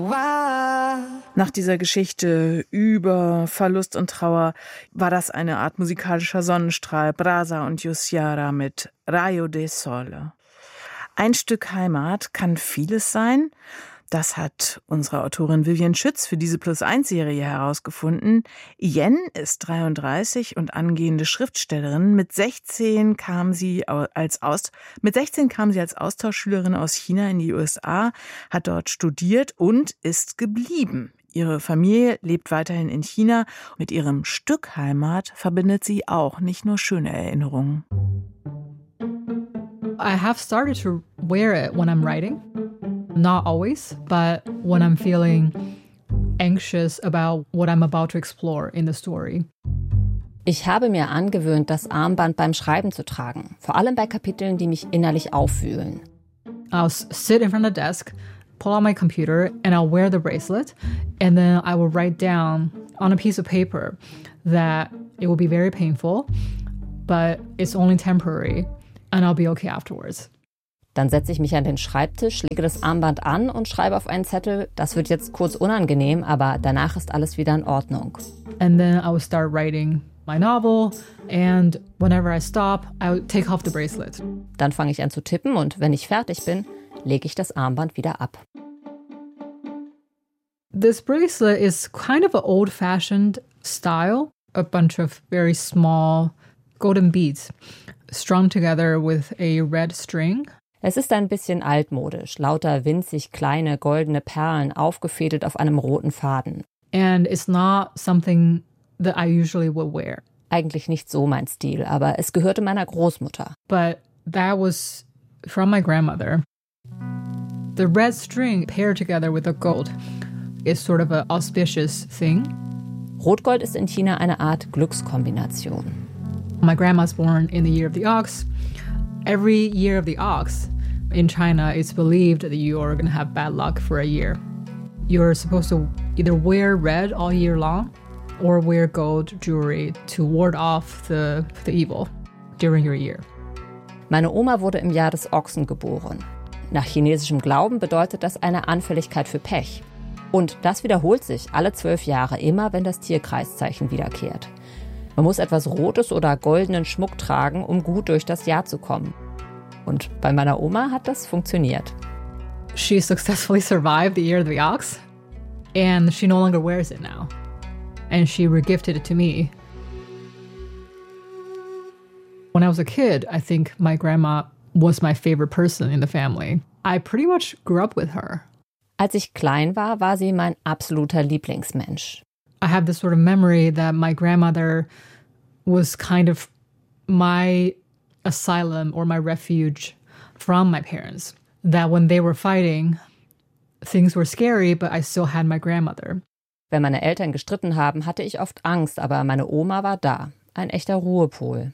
Nach dieser Geschichte über Verlust und Trauer war das eine Art musikalischer Sonnenstrahl, Brasa und Yusciara mit Rayo de Sole. Ein Stück Heimat kann vieles sein. Das hat unsere Autorin Vivian Schütz für diese Plus-1-Serie herausgefunden. Yen ist 33 und angehende Schriftstellerin. Mit 16 kam sie als Austauschschülerin aus China in die USA, hat dort studiert und ist geblieben. Ihre Familie lebt weiterhin in China. Mit ihrem Stück Heimat verbindet sie auch nicht nur schöne Erinnerungen. I have started to wear it when I'm writing. Not always, but when I'm feeling anxious about what I'm about to explore in the story. Ich habe mir angewöhnt, das Armband beim Schreiben zu tragen, vor allem bei Kapiteln, die mich innerlich aufwühlen. I'll sit in front of the desk, pull out my computer, and I'll wear the bracelet, and then I will write down on a piece of paper that it will be very painful, but it's only temporary, and I'll be okay afterwards. Dann setze ich mich an den Schreibtisch, lege das Armband an und schreibe auf einen Zettel, das wird jetzt kurz unangenehm, aber danach ist alles wieder in Ordnung. And then I will start writing my novel, and whenever I stop, I will take off the bracelet. Dann fange ich an zu tippen und wenn ich fertig bin, lege ich das Armband wieder ab. This bracelet is kind of an old-fashioned style, a bunch of very small golden beads strung together with a red string. Es ist ein bisschen altmodisch, lauter winzig kleine goldene Perlen aufgefädelt auf einem roten Faden. And it's not something that I usually would wear. Eigentlich nicht so mein Stil, aber es gehörte meiner Großmutter. But that was from my grandmother. The red string paired together with the gold is sort of an auspicious thing. Rotgold ist in China eine Art Glückskombination. My grandma's born in the year of the ox. Every year of the ox in China, it's believed that you are going to have bad luck for a year. You're supposed to either wear red all year long or wear gold jewelry to ward off the evil during your year. Meine Oma wurde im Jahr des Ochsen geboren. Nach chinesischem Glauben bedeutet das eine Anfälligkeit für Pech. Und das wiederholt sich alle 12 Jahre, immer wenn das Tierkreiszeichen wiederkehrt. Man muss etwas Rotes oder goldenen Schmuck tragen, um gut durch das Jahr zu kommen. Und bei meiner Oma hat das funktioniert. She successfully survived the year of the ox, and she no longer wears it now. And she regifted it to me. When I was a kid, I think my grandma was my favorite person in the family. I pretty much grew up with her. Als ich klein war, war sie mein absoluter Lieblingsmensch. I have this sort of memory that my grandmother was kind of my asylum or my refuge from my parents. That when they were fighting, things were scary, but I still had my grandmother. Wenn meine Eltern gestritten haben, hatte ich oft Angst, aber meine Oma war da. Ein echter Ruhepol.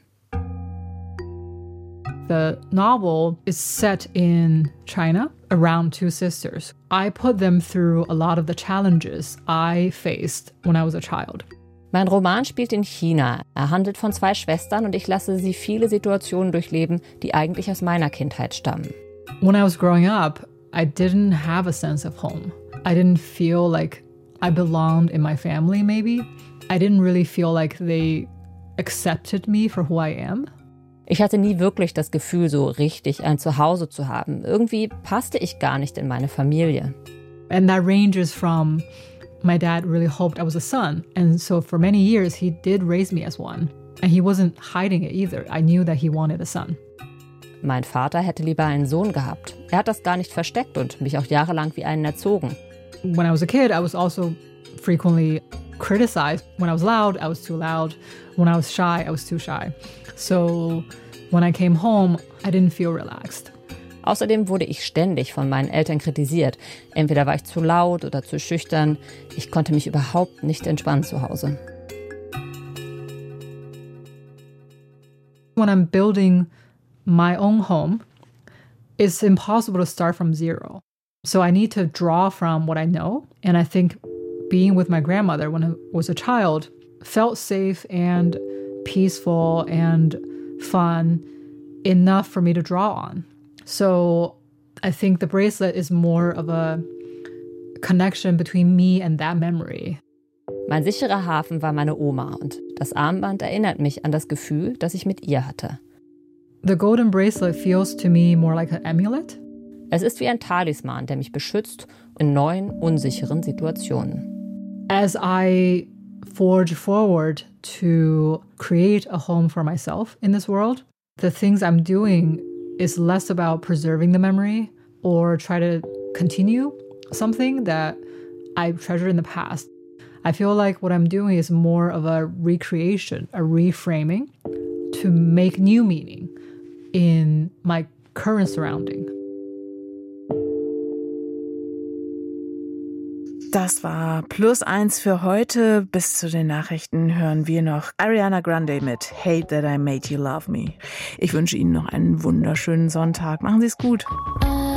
The novel is set in China around two sisters. I put them through a lot of the challenges I faced when I was a child. Mein Roman spielt in China. Er handelt von 2 Schwestern und ich lasse sie viele Situationen durchleben, die eigentlich aus meiner Kindheit stammen. When I was growing up, I didn't have a sense of home. I didn't feel like I belonged in my family, maybe. I didn't really feel like they accepted me for who I am. Ich hatte nie wirklich das Gefühl, so richtig ein Zuhause zu haben. Irgendwie passte ich gar nicht in meine Familie. And that ranges from my dad really hoped I was a son. And so for many years, he did raise me as one. And he wasn't hiding it either. I knew that he wanted a son. Mein Vater hätte lieber einen Sohn gehabt. Er hat das gar nicht versteckt und mich auch jahrelang wie einen erzogen. When I was a kid, I was also frequently criticized. When I was loud, I was too loud. When I was shy, I was too shy. So when I came home, I didn't feel relaxed. Außerdem wurde ich ständig von meinen Eltern kritisiert. Entweder war ich zu laut oder zu schüchtern. Ich konnte mich überhaupt nicht entspannen zu Hause. When I'm building my own home, it's impossible to start from zero. So I need to draw from what I know. And I think being with my grandmother when I was a child felt safe and peaceful and fun enough for me to draw on. So I think the bracelet is more of a connection between me and that memory. Mein sicherer Hafen war meine Oma und das Armband erinnert mich an das Gefühl, das ich mit ihr hatte. The golden bracelet feels to me more like an amulet. Es ist wie ein Talisman, der mich beschützt in neuen, unsicheren Situationen. As I forge forward to create a home for myself in this world, the things I'm doing is less about preserving the memory or try to continue something that I treasured in the past. I feel like what I'm doing is more of a recreation, a reframing to make new meaning in my current surrounding. Das war +1 für heute. Bis zu den Nachrichten hören wir noch Ariana Grande mit Hate That I Made You Love Me. Ich wünsche Ihnen noch einen wunderschönen Sonntag. Machen Sie es gut.